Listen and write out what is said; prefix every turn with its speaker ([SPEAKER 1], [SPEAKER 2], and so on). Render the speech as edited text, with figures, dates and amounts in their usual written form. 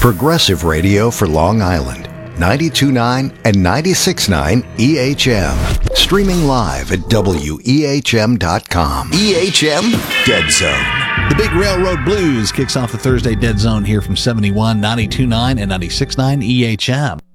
[SPEAKER 1] Progressive radio for Long Island. 92.9 and 96.9 EHM. Streaming live at WEHM.com. EHM Dead Zone.
[SPEAKER 2] The Big Railroad Blues kicks off the Thursday Dead Zone here from 71, 92.9 and 96.9 EHM.